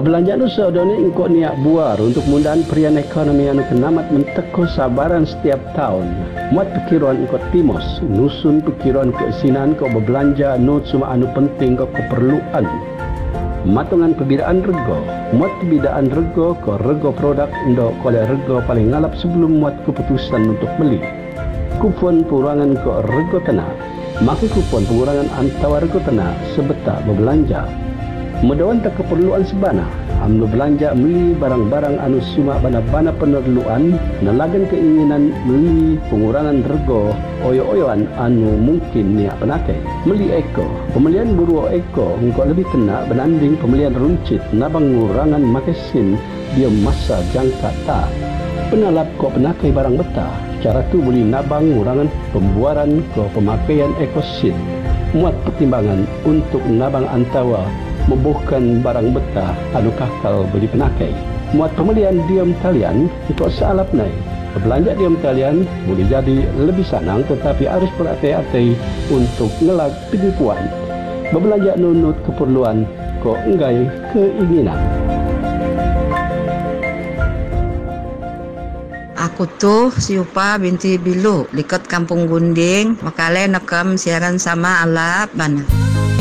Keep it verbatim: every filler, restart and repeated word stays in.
Berbelanja nu saudone engko niak buar untuk mudahan perian ekonomi anu kenamat menteko sabaran setiap tahun. Muat pikiran engko timos, nusun pikiran keisinan kau berbelanja nu cuma anu penting kau keperluan. Matungan pembidaan rego, muat pembidaan rego kau rego produk ndo kau rego paling ngalap sebelum muat keputusan untuk beli. Kupon pengurangan kau rego tanah, maka kupon pengurangan antara rego tanah sebeta berbelanja. Mudahan tak keperluan sebana, amno belanja beli barang-barang anu suma bana-bana penerluan, nalagan keinginan beli pengurangan rego oyo-oyoan anu mungkin niak penakai. Beli eko, pembelian buru eko engkau lebih kena benanding pembelian runcit nabang ngurangan makesin dia masa jangka tak. Penalap kau penakai barang betah, cara tu boleh nabang ngurangan pembuaran kau pemakaian ekosit. Muat pertimbangan untuk nabang antawa membuhkan barang betah anu kakal beli penakai. Muat pembelian diam talian untuk sealap naik. Berbelanja diam talian boleh jadi lebih senang tetapi harus berhati-hati untuk ngelak penipuan. Berbelanja nunut keperluan kok enggai keinginan. Aku tuh Siupa binti Bilu, likat Kampung Gunding, Makale nekam siaran sama Alap Bana.